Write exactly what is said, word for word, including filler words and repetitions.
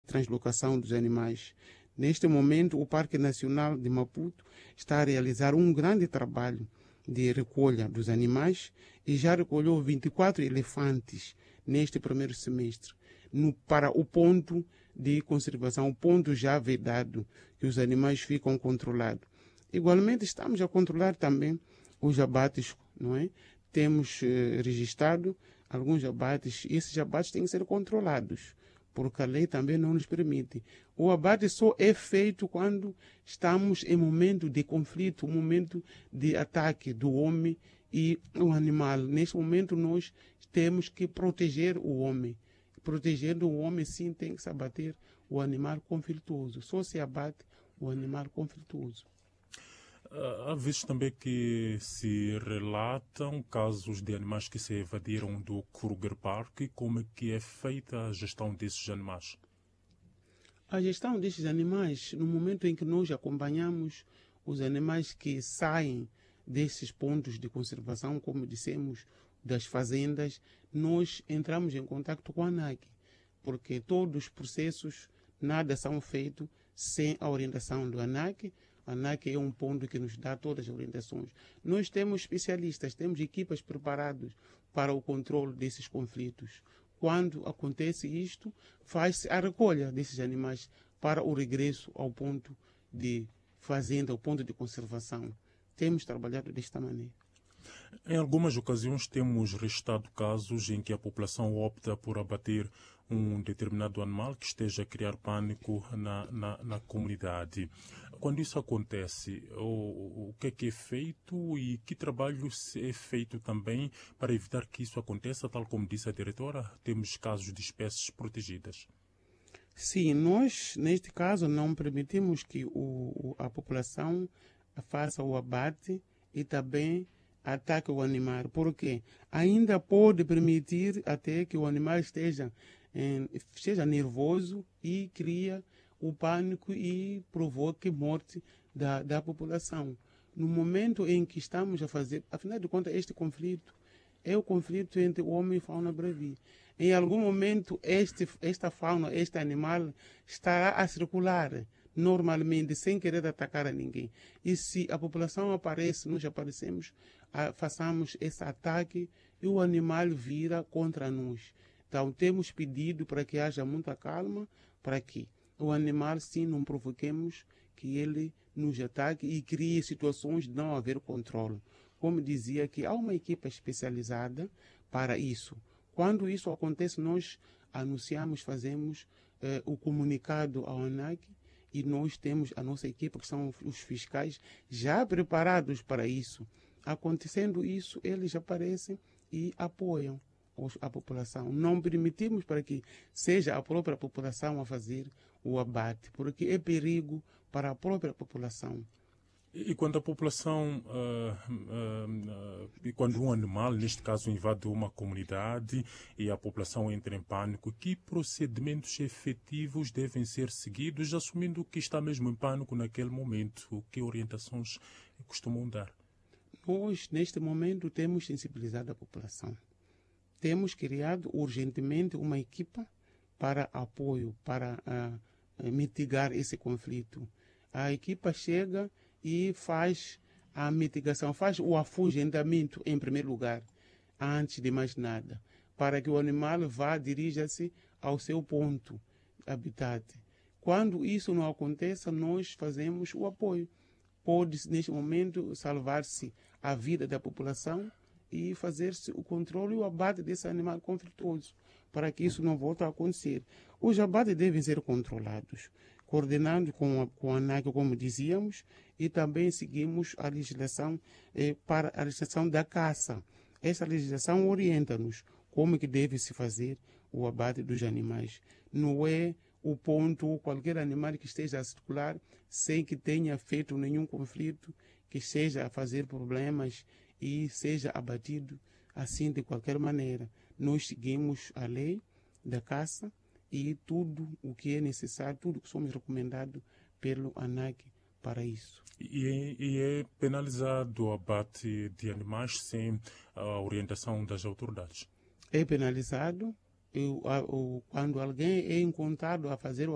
translocação dos animais. Neste momento, o Parque Nacional de Maputo está a realizar um grande trabalho de recolha dos animais e já recolheu vinte e quatro elefantes neste primeiro semestre, no, para o ponto de conservação, o ponto já vedado, que os animais ficam controlados. Igualmente, estamos a controlar também os abates, não é? Temos eh, registrado alguns abates, e esses abates têm que ser controlados, porque a lei também não nos permite. O abate só é feito quando estamos em momento de conflito, um momento de ataque do homem e o animal. Neste momento, nós temos que proteger o homem. Protegendo o homem, sim, tem que se abater o animal conflituoso. Só se abate o animal conflituoso. Há vezes também que se relatam casos de animais que se evadiram do Kruger Park. Como é que é feita a gestão desses animais? A gestão desses animais, no momento em que nós acompanhamos os animais que saem desses pontos de conservação, como dissemos, das fazendas, nós entramos em contato com a ANAC, porque todos os processos, nada são feitos sem a orientação do ANAC. A ANAC é um ponto que nos dá todas as orientações. Nós temos especialistas, temos equipas preparadas para o controle desses conflitos. Quando acontece isto, faz-se a recolha desses animais para o regresso ao ponto de fazenda, ao ponto de conservação. Temos trabalhado desta maneira. Em algumas ocasiões temos registrado casos em que a população opta por abater um determinado animal que esteja a criar pânico na, na, na comunidade. Quando isso acontece, o, o que é que é feito e que trabalho é feito também para evitar que isso aconteça? Tal como disse a diretora, temos casos de espécies protegidas. Sim, nós, neste caso, não permitimos que o, a população faça o abate e também ataque o animal, porque ainda pode permitir até que o animal esteja, eh, esteja nervoso e cria o pânico e provoque morte da, da população. No momento em que estamos a fazer, afinal de contas, este conflito é o conflito entre o homem e a fauna bravi. Em algum momento, este, esta fauna, este animal, estará a circular normalmente, sem querer atacar a ninguém. E se a população aparece, nós aparecemos, a, façamos esse ataque e o animal vira contra nós. Então, temos pedido para que haja muita calma, para que o animal, sim, não provoquemos que ele nos ataque e crie situações de não haver controle. Como dizia, que há uma equipa especializada para isso. Quando isso acontece, nós anunciamos, fazemos eh, o comunicado ao ANAC e nós temos a nossa equipa, que são os fiscais, já preparados para isso. Acontecendo isso, eles aparecem e apoiam a população. Não permitimos para que seja a própria população a fazer o abate, porque é perigo para a própria população. E quando a população, uh, uh, uh, quando um animal, neste caso, invade uma comunidade e a população entra em pânico, que procedimentos efetivos devem ser seguidos, assumindo que está mesmo em pânico naquele momento? Que orientações costumam dar? Nós, neste momento, temos sensibilizado a população. Temos criado urgentemente uma equipa para apoio, para uh, mitigar esse conflito. A equipa chega e faz a mitigação, faz o afugentamento em primeiro lugar, antes de mais nada, para que o animal vá, dirija-se ao seu ponto habitat. Quando isso não aconteça, nós fazemos o apoio. Pode, neste momento, salvar-se a vida da população e fazer-se o controle e o abate desse animal conflituoso, para que isso não volte a acontecer. Os abates devem ser controlados, coordenando com a, com a ANAC, como dizíamos, e também seguimos a legislação eh, para a legislação da caça. Essa legislação orienta-nos como que deve se fazer o abate dos animais. Não é o ponto, qualquer animal que esteja a circular sem que tenha feito nenhum conflito, que esteja a fazer problemas e seja abatido assim de qualquer maneira. Nós seguimos a lei da caça e tudo o que é necessário, tudo que somos recomendados pelo ANAC para isso. E, e é penalizado o abate de animais sem a orientação das autoridades? É penalizado e, a, o, quando alguém é encontrado a fazer o